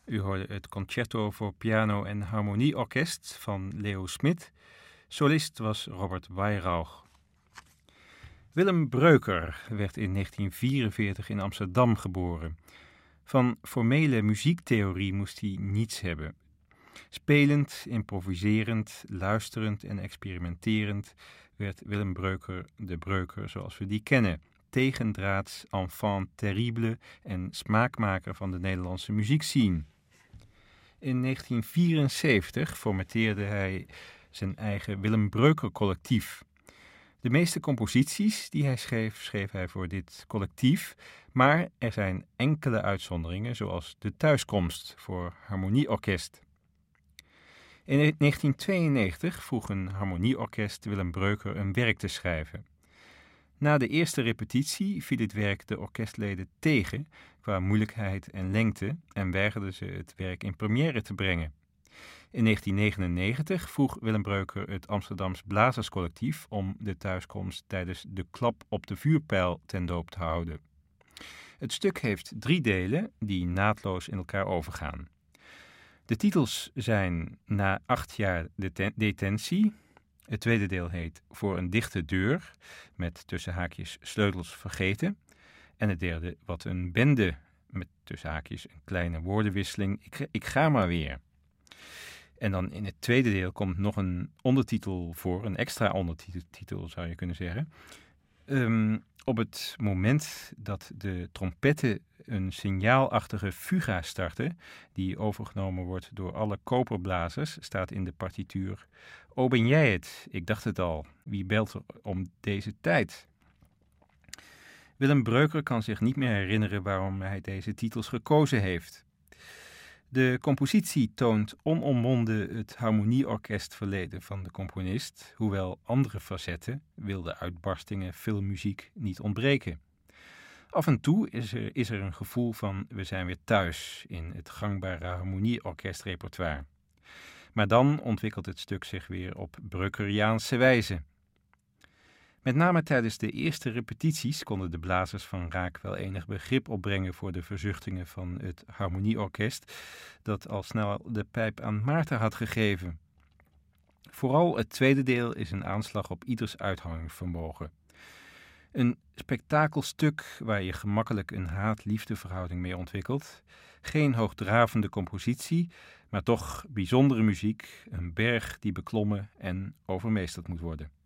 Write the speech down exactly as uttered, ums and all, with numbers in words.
U hoorde het Concerto voor piano en harmonieorkest van Leo Smit. Solist was Robert Weyrauch. Willem Breuker werd in negentien vierenveertig in Amsterdam geboren. Van formele muziektheorie moest hij niets hebben. Spelend, improviserend, luisterend en experimenterend werd Willem Breuker de Breuker zoals we die kennen. Tegendraads, enfant terrible en smaakmaker van de Nederlandse muziekscene. In negentien vierenzeventig formateerde hij zijn eigen Willem Breuker collectief. De meeste composities die hij schreef, schreef hij voor dit collectief, maar er zijn enkele uitzonderingen, zoals De Thuiskomst voor harmonieorkest. In negentien tweeënnegentig vroeg een harmonieorkest Willem Breuker een werk te schrijven. Na de eerste repetitie viel het werk de orkestleden tegen qua moeilijkheid en lengte en weigerden ze het werk in première te brengen. In negentien negenennegentig vroeg Willem Breuker het Amsterdams Blazerscollectief om De Thuiskomst tijdens de klap op de vuurpijl ten doop te houden. Het stuk heeft drie delen die naadloos in elkaar overgaan. De titels zijn Na acht jaar deten- detentie. Het tweede deel heet Voor een dichte deur, met tussen haakjes sleutels vergeten. En het derde Wat een bende, met tussen haakjes een kleine woordenwisseling. Ik, ik ga maar weer. En dan in het tweede deel komt nog een ondertitel voor, een extra ondertitel zou je kunnen zeggen. Um, op het moment dat de trompetten een signaalachtige fuga starten, die overgenomen wordt door alle koperblazers, staat in de partituur: O, ben jij het? Ik dacht het al. Wie belt er om deze tijd? Willem Breuker kan zich niet meer herinneren waarom hij deze titels gekozen heeft. De compositie toont onomwonden het harmonieorkestverleden van de componist, hoewel andere facetten, wilde uitbarstingen, filmmuziek niet ontbreken. Af en toe is er, is er een gevoel van we zijn weer thuis in het gangbare harmonieorkestrepertoire. Maar dan ontwikkelt het stuk zich weer op Breukeriaanse wijze. Met name tijdens de eerste repetities konden de blazers van Raak wel enig begrip opbrengen voor de verzuchtingen van het harmonieorkest, dat al snel de pijp aan Maarten had gegeven. Vooral het tweede deel is een aanslag op ieders uithoudingsvermogen. Een spektakelstuk waar je gemakkelijk een haat-liefdeverhouding mee ontwikkelt. Geen hoogdravende compositie, maar toch bijzondere muziek, een berg die beklommen en overmeesterd moet worden.